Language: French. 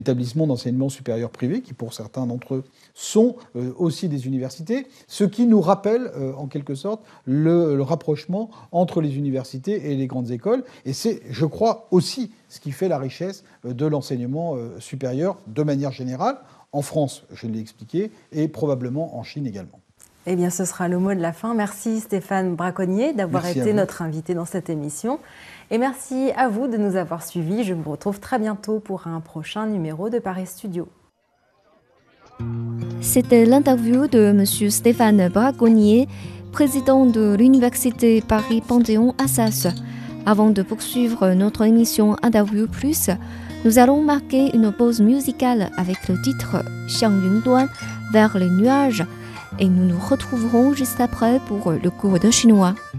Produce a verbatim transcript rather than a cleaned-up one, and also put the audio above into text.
établissements d'enseignement supérieur privés, qui pour certains d'entre eux sont euh, aussi des universités, ce qui nous rappelle euh, en quelque sorte le, le rapprochement entre les universités et les grandes écoles. Et c'est, je crois, aussi ce qui fait la richesse euh, de l'enseignement euh, supérieur de manière générale, en France, je l'ai expliqué, et probablement en Chine également. Eh bien, ce sera le mot de la fin. Merci Stéphane Braconnier d'avoir été notre invité dans cette émission. Et merci à vous de nous avoir suivis. Je vous retrouve très bientôt pour un prochain numéro de Paris Studio. C'était l'interview de M. Stéphane Braconnier, président de l'Université Paris-Panthéon-Assas. Avant de poursuivre notre émission Interview Plus, nous allons marquer une pause musicale avec le titre Xiang Yunduan, vers les nuages. Et nous nous retrouverons juste après pour le cours de chinois.